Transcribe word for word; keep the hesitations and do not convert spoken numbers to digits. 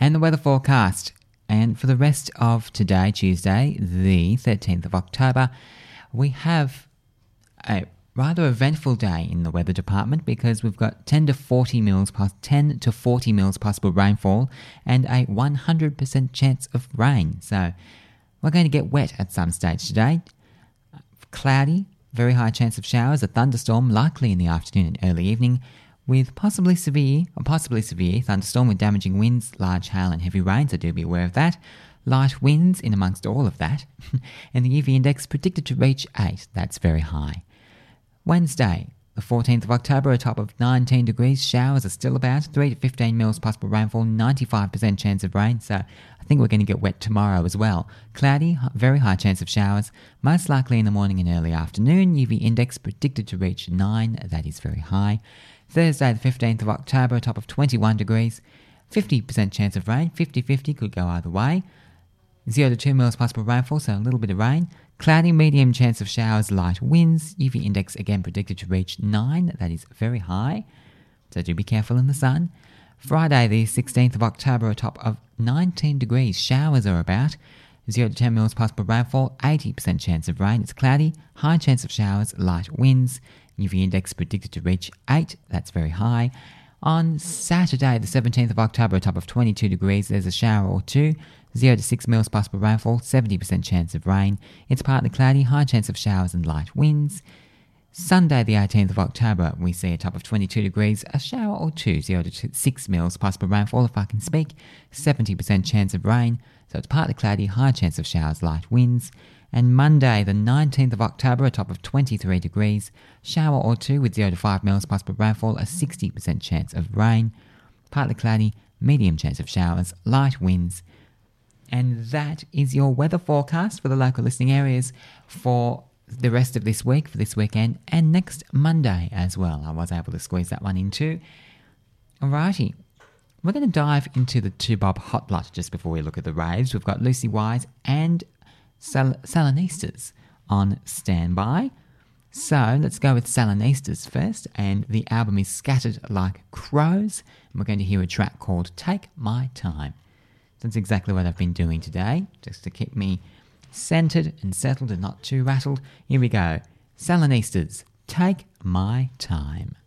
and the weather forecast. And for the rest of today, Tuesday, the thirteenth of October, we have a rather eventful day in the weather department because we've got ten to forty mils past ten to forty mils possible rainfall and a one hundred percent chance of rain. So we're going to get wet at some stage today. Cloudy, very high chance of showers, a thunderstorm likely in the afternoon and early evening, with possibly severe or possibly severe thunderstorm with damaging winds, large hail and heavy rain, so do be aware of that. Light winds in amongst all of that. And the U V index predicted to reach eight, that's very high. Wednesday, the fourteenth of October, a top of nineteen degrees, showers are still about, three to fifteen mils possible rainfall, ninety-five percent chance of rain, so I think we're going to get wet tomorrow as well. Cloudy, very high chance of showers, most likely in the morning and early afternoon. U V index predicted to reach nine, that is very high. Thursday, the fifteenth of October, a top of twenty-one degrees, fifty percent chance of rain, fifty-fifty, could go either way. zero to two mils possible rainfall, so a little bit of rain. Cloudy, medium chance of showers, light winds. U V index again predicted to reach nine, that is very high, so do be careful in the sun. Friday, the sixteenth of October, a top of nineteen degrees, showers are about, zero to ten mils possible rainfall, eighty percent chance of rain. It's cloudy, high chance of showers, light winds. U V index predicted to reach eight, that's very high. On Saturday, the seventeenth of October, a top of twenty-two degrees, there's a shower or two, zero to six mils possible rainfall, seventy percent chance of rain. It's partly cloudy, high chance of showers and light winds. Sunday, the eighteenth of October, we see a top of twenty-two degrees, a shower or two, zero to six mils possible rainfall, if I can speak, seventy percent chance of rain. So it's partly cloudy, high chance of showers, light winds. And Monday, the nineteenth of October, a top of twenty-three degrees, shower or two with zero to five mils possible rainfall, a sixty percent chance of rain, partly cloudy, medium chance of showers, light winds. And that is your weather forecast for the local listening areas for the rest of this week, for this weekend, and next Monday as well. I was able to squeeze that one in too. Alrighty. We're going to dive into the two bob hot lot just before we look at the raves. We've got Lucy Wise and Sal- Salonistas on standby. So let's go with Salonistas first, and the album is Scattered Like Crows, and we're going to hear a track called Take My Time. That's exactly what I've been doing today, just to keep me centred and settled and not too rattled. Here we go. Salonistas, Take My Time.